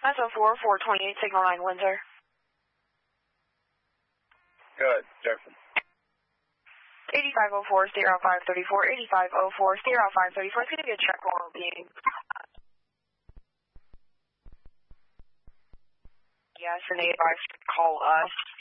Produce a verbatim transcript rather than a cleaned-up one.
That's oh four, four twenty-eight, signal nine, Windsor. Good, Jefferson. eighty-five oh four, Sierra five thirty-four, eighty-five oh four, Sierra five thirty-four. It's going to be a check while being. Yes, and they advised to call us.